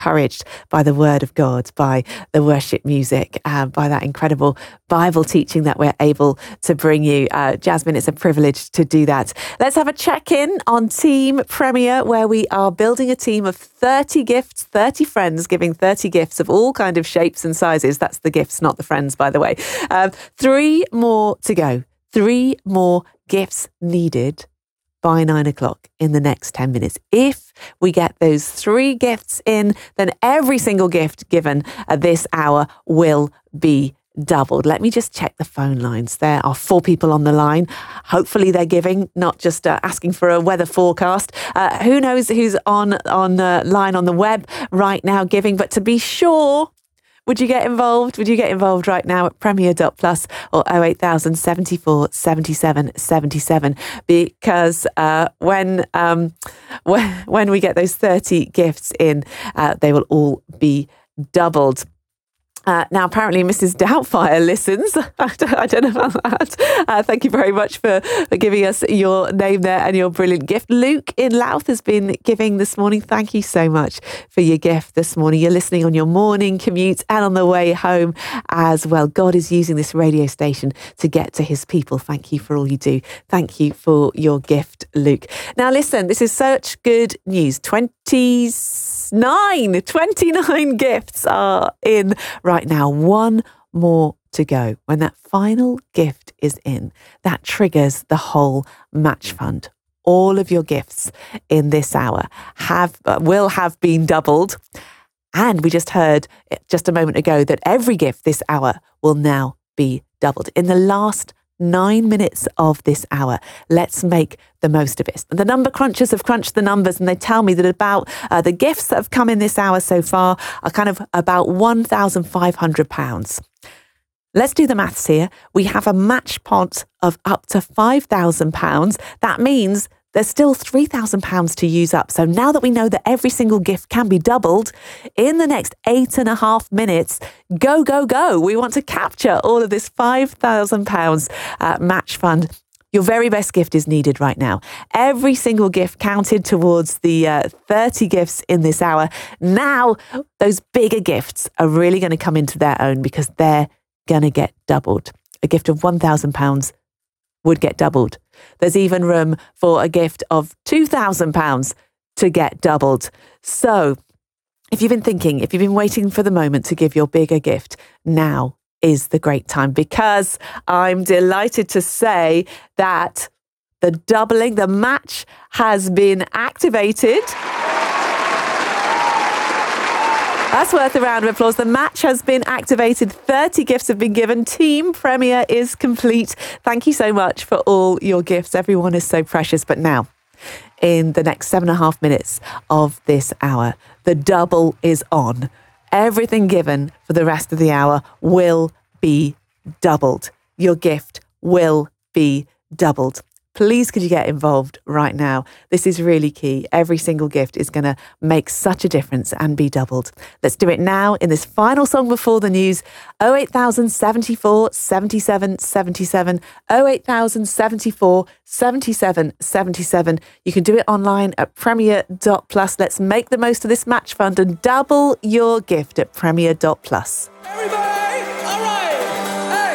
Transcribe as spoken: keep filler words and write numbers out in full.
encouraged by the word of God, by the worship music, uh, by that incredible Bible teaching that we're able to bring you. Uh, Jasmine, it's a privilege to do that. Let's have a check-in on Team Premier, where we are building a team of thirty gifts, thirty friends, giving thirty gifts of all kind of shapes and sizes. That's the gifts, not the friends, by the way. Um, three more to go. Three more gifts needed by nine o'clock in the next ten minutes. If we get those three gifts in, then every single gift given at this hour will be doubled. Let me just check the phone lines. There are four people on the line. Hopefully they're giving, not just uh, asking for a weather forecast. Uh, who knows who's on on uh, line on the web right now giving, but to be sure, would you get involved? Would you get involved right now at premier dot plus or oh eight thousand seventy-four seventy-seven seventy-seven? Because uh, when, um, when when we get those thirty gifts in, uh, they will all be doubled. Uh, now, apparently, Missus Doubtfire listens. I don't, I don't know about that. Uh, thank you very much for, for giving us your name there and your brilliant gift. Luke in Louth has been giving this morning. Thank you so much for your gift this morning. You're listening on your morning commute and on the way home as well. God is using this radio station to get to his people. Thank you for all you do. Thank you for your gift, Luke. Now, listen, this is such good news. twenty-nine, twenty-nine gifts are in right now. One more to go. When that final gift is in, that triggers the whole match fund. All of your gifts in this hour have uh, will have been doubled. And we just heard just a moment ago that every gift this hour will now be doubled. In the last nine minutes of this hour, let's make the most of it. The number crunchers have crunched the numbers and they tell me that about uh, the gifts that have come in this hour so far are kind of about one thousand five hundred pounds. Let's do the maths here. We have a match pot of up to five thousand pounds. That means there's still three thousand pounds to use up. So now that we know that every single gift can be doubled, in the next eight and a half minutes, go, go, go. We want to capture all of this five thousand pounds uh, match fund. Your very best gift is needed right now. Every single gift counted towards the uh, thirty gifts in this hour. Now, those bigger gifts are really going to come into their own because they're going to get doubled. A gift of one thousand pounds would get doubled. There's even room for a gift of two thousand pounds to get doubled. So if you've been thinking, if you've been waiting for the moment to give your bigger gift, now is the great time, because I'm delighted to say that the doubling, the match has been activated. That's worth a round of applause. The match has been activated. thirty gifts have been given. Team Premier is complete. Thank you so much for all your gifts. Everyone is so precious. But now, in the next seven and a half minutes of this hour, the double is on. Everything given for the rest of the hour will be doubled. Your gift will be doubled. Please, could you get involved right now? This is really key. Every single gift is going to make such a difference and be doubled. Let's do it now in this final song before the news. oh eight thousand seventy-four seventy-seven seventy-seven. oh eight thousand seventy-four seventy-seven seventy-seven. You can do it online at premier dot plus. Let's make the most of this match fund and double your gift at premier dot plus. Everybody!